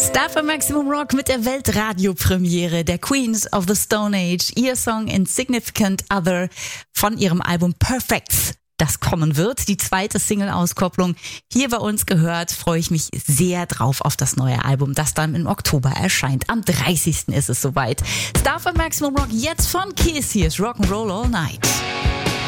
Star für Maximum Rock mit der Weltradio-Premiere der Queens of the Stone Age. Ihr Song Insignificant Other von ihrem Album Perfects, das kommen wird. Die zweite Single-Auskopplung hier bei uns gehört. Freue ich mich sehr drauf auf das neue Album, das dann im Oktober erscheint. Am 30. ist es soweit. Star für Maximum Rock jetzt von Kiss. Hier ist Rock'n'Roll All Night.